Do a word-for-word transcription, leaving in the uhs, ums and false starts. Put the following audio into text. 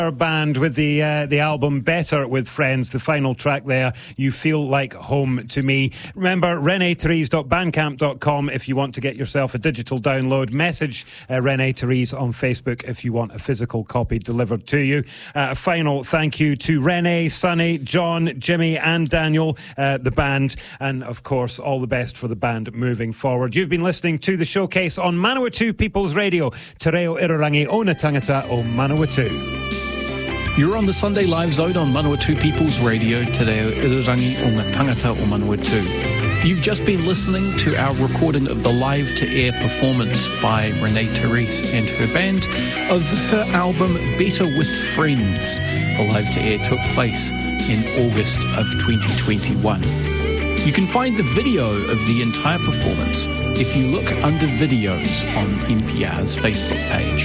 Our band with the uh, the album Better with Friends, the final track there, You Feel Like Home to Me. Remember, renee therese dot bandcamp dot com if you want to get yourself a digital download. Message uh, Renee Therese on Facebook if you want a physical copy delivered to you. Uh, a final thank you to Renee, Sonny, John, Jimmy and Daniel, uh, the band, and of course all the best for the band moving forward. You've been listening to the Showcase on Manawatu People's Radio. Te reo irarangi o na tangata o Manawatu. You're on the Sunday Live Zone on Manawatu People's Radio, Te reo irarangi o ngā tangata o Manawatu. You've just been listening to our recording of the live-to-air performance by Renee Therese and her band of her album Better with Friends. The live-to-air took place in August of twenty twenty-one. You can find the video of the entire performance if you look under videos on N P R's Facebook page.